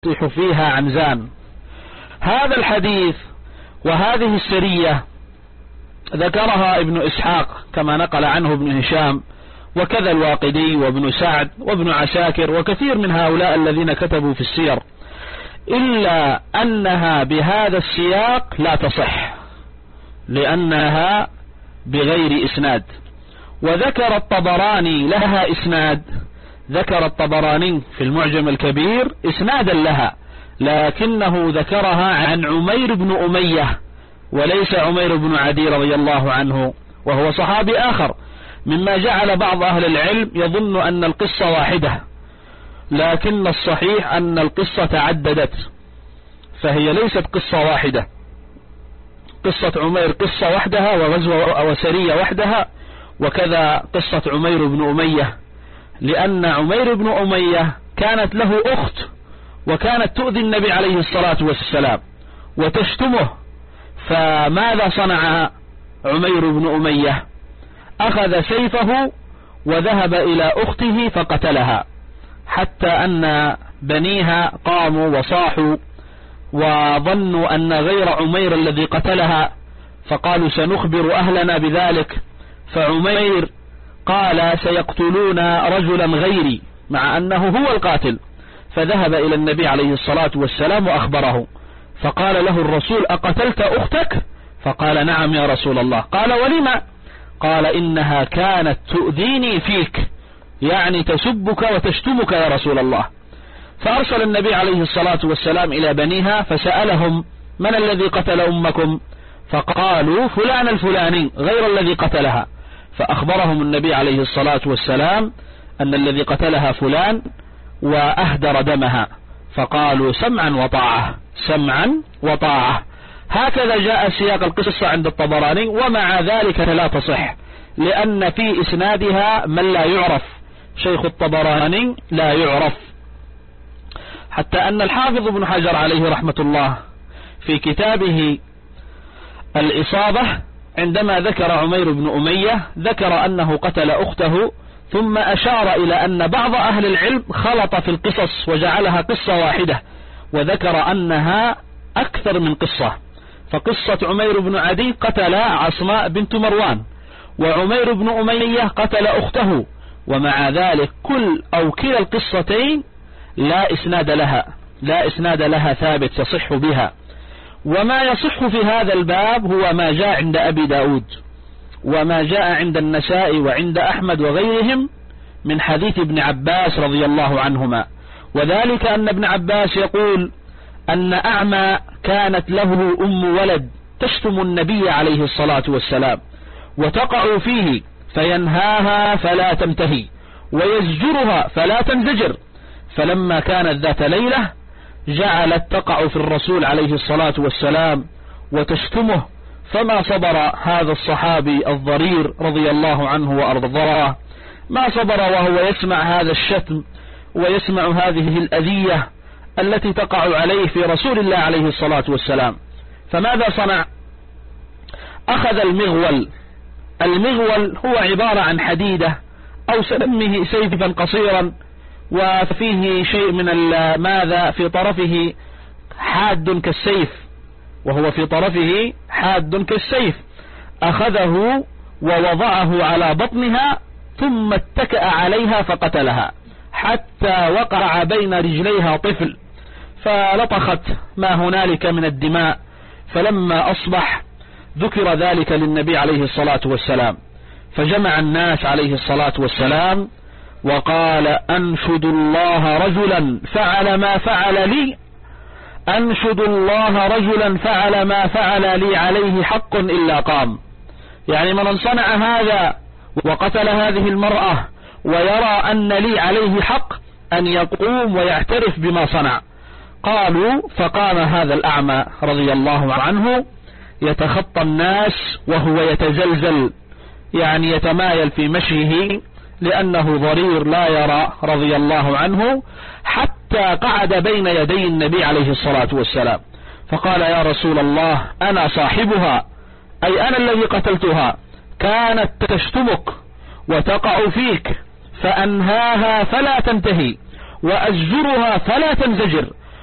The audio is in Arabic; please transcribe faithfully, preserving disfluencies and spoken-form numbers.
يفتح فيها عنزان. هذا الحديث وهذه السرية ذكرها ابن إسحاق كما نقل عنه ابن هشام، وكذا الواقدي وابن سعد وابن عساكر وكثير من هؤلاء الذين كتبوا في السير، إلا أنها بهذا السياق لا تصح لأنها بغير إسناد. وذكر الطبراني لها إسناد، ذكر الطبراني في المعجم الكبير إسنادا لها، لكنه ذكرها عن عمير بن أمية وليس عمير بن عدي رضي الله عنه، وهو صحابي آخر، مما جعل بعض أهل العلم يظن أن القصة واحدة، لكن الصحيح أن القصة تعددت، فهي ليست قصة واحدة. قصة عمير قصة وحدها وغزوة وسرية وحدها، وكذا قصة عمير بن أمية، لأن عمير بن أمية كانت له أخت وكانت تؤذي النبي عليه الصلاة والسلام وتشتمه، فماذا صنع عمير بن أمية؟ أخذ سيفه وذهب إلى أخته فقتلها، حتى أن بنيها قاموا وصاحوا وظنوا أن غير عمير الذي قتلها، فقالوا سنخبر أهلنا بذلك. فعمير قال سيقتلون رجلا غيري مع أنه هو القاتل، فذهب إلى النبي عليه الصلاة والسلام وأخبره، فقال له الرسول أقتلت أختك؟ فقال نعم يا رسول الله. قال ولما؟ قال إنها كانت تؤذيني فيك، يعني تسبك وتشتمك يا رسول الله. فأرسل النبي عليه الصلاة والسلام إلى بنيها فسألهم من الذي قتل أمكم؟ فقالوا فلان الفلاني غير الذي قتلها، فأخبرهم النبي عليه الصلاة والسلام أن الذي قتلها فلان وأهدر دمها، فقالوا سمعا وطاعة سمعا وطاعة. هكذا جاء سياق القصة عند الطبراني، ومع ذلك لا تصح لأن في إسنادها من لا يعرف، شيخ الطبراني لا يعرف، حتى أن الحافظ ابن حجر عليه رحمة الله في كتابه الإصابة عندما ذكر عمير بن أمية ذكر أنه قتل أخته، ثم أشار إلى أن بعض أهل العلم خلط في القصص وجعلها قصة واحدة، وذكر أنها أكثر من قصة. فقصة عمير بن عدي قتل عصماء بنت مروان، وعمير بن أمية قتل أخته، ومع ذلك كل أو كلا القصتين لا إسناد لها، لا إسناد لها ثابت يصح بها. وما يصح في هذا الباب هو ما جاء عند أبي داود وما جاء عند النسائي وعند أحمد وغيرهم من حديث ابن عباس رضي الله عنهما، وذلك أن ابن عباس يقول أن أعمى كانت له أم ولد تشتم النبي عليه الصلاة والسلام وتقع فيه فينهاها فلا تنتهي ويزجرها فلا تنزجر، فلما كانت ذات ليلة جعلت تقع في الرسول عليه الصلاة والسلام وتشتمه، فما صبر هذا الصحابي الضرير رضي الله عنه وأرضاه، ما صبر وهو يسمع هذا الشتم ويسمع هذه الأذية التي تقع عليه في رسول الله عليه الصلاة والسلام. فماذا صنع؟ أخذ المغول. المغول هو عبارة عن حديدة أو سنمه سيفا قصيرا وفيه شيء من ماذا في طرفه حاد كالسيف، وهو في طرفه حاد كالسيف، أخذه ووضعه على بطنها ثم اتكأ عليها فقتلها حتى وقع بين رجليها طفل، فلطخت ما هنالك من الدماء. فلما أصبح ذكر ذلك للنبي عليه الصلاة والسلام، فجمع الناس عليه الصلاة والسلام وقال أنشد الله رجلا فعل ما فعل لي، أنشد الله رجلا فعل ما فعل لي عليه حق إلا قام. يعني من صنع هذا وقتل هذه المرأة ويرى أن لي عليه حق أن يقوم ويعترف بما صنع. قالوا فقام هذا الأعمى رضي الله عنه يتخطى الناس وهو يتزلزل، يعني يتمايل في مشيه لأنه ضرير لا يرى رضي الله عنه، حتى قعد بين يدي النبي عليه الصلاة والسلام فقال يا رسول الله أنا صاحبها، أي أنا الذي قتلتها، كانت تشتمك وتقع فيك فأنهاها فلا تنتهي وأزجرها فلا تنزجر،